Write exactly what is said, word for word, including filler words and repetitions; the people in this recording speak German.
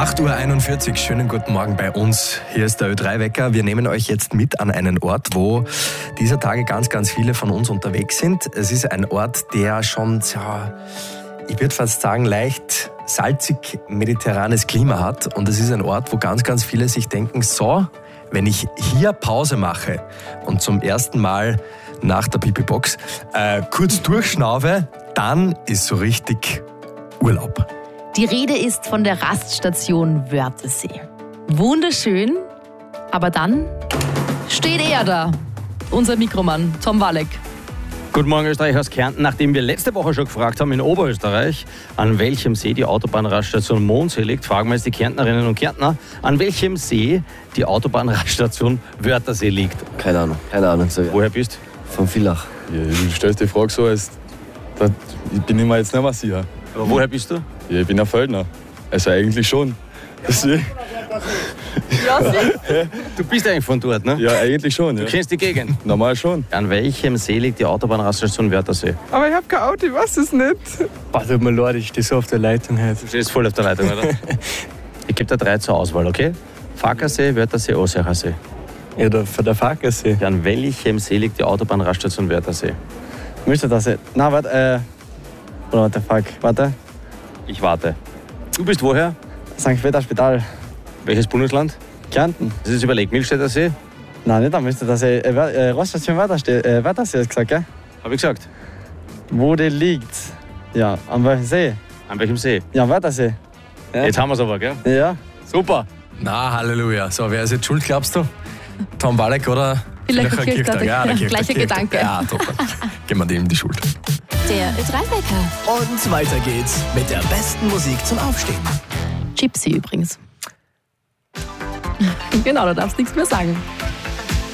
acht Uhr einundvierzig, schönen guten Morgen bei uns. Hier ist der Ö drei Wecker. Wir nehmen euch jetzt mit an einen Ort, wo dieser Tage ganz, ganz viele von uns unterwegs sind. Es ist ein Ort, der schon, ja, ich würde fast sagen, leicht salzig mediterranes Klima hat. Und es ist ein Ort, wo ganz, ganz viele sich denken, so, wenn ich hier Pause mache und zum ersten Mal nach der Pipi-Box äh, kurz durchschnaufe, dann ist so richtig Urlaub. Die Rede ist von der Raststation Wörthersee. Wunderschön, aber dann steht er da, unser Mikromann Tom Walek. Guten Morgen Österreich aus Kärnten. Nachdem wir letzte Woche schon gefragt haben in Oberösterreich, an welchem See die Autobahnraststation Mondsee liegt, fragen wir jetzt die Kärntnerinnen und Kärntner, an welchem See die Autobahnraststation Wörthersee liegt. Keine Ahnung, keine Ahnung. So, ja. Woher bist du? Von Villach. Ja, du stellst die Frage so, als da, ich bin mir jetzt nicht mehr sicher. Aber woher bist du? Ja, ich bin ein Feldner. Also eigentlich schon. Ja, du bist eigentlich von dort, ne? Ja, eigentlich schon. Du ja. kennst die Gegend? Normal schon. An welchem See liegt die Autobahnraststation Wörthersee? Aber ich hab kein Auto, ich weiß es nicht. Boah, tut mir leid, ich stehe so auf der Leitung heute. Du stehst voll auf der Leitung, oder? Ich gebe dir drei zur Auswahl, okay? Fackersee, Wörthersee, Ossecher See. Ja, der, von der Fackersee. An welchem See liegt die Autobahnraststation Wörthersee? Müsste das sein? Na, warte, äh. Oder what the fuck? Warte. Ich warte. Du bist woher? Sankt Peter-Spital. Welches Bundesland? Kärnten. Das ist überlegt. Milchstädter See? Nein, nicht, da müsste das sein. Äh, äh, Raststation Wörthersee, äh, Wörthersee hast du gesagt, gell? Hab ich gesagt. Wo die liegt? Ja, an welchem See? An welchem See? Ja, am Wörthersee. Ja. Jetzt haben wir es aber, gell? Ja. Super. Na, Halleluja. So, wer ist jetzt schuld, glaubst du? Tom Walek oder Vielleicht ein Kirchtag. Ja, der Kirchtag. Gleicher Kirchtag. Gedanke. Ja, top. Geben wir dem die Schuld. Der Ö drei Wecker. Und weiter geht's mit der besten Musik zum Aufstehen. Gypsy übrigens. Genau, da darfst du nichts mehr sagen.